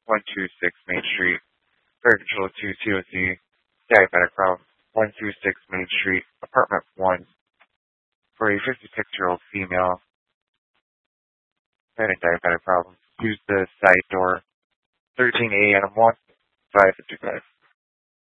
126 Main Street, Fare Control 2COC, diabetic problem, 126 Main Street, apartment 1, for a 56-year-old female having diabetic problems. Use the side door, 13A and 1, 555.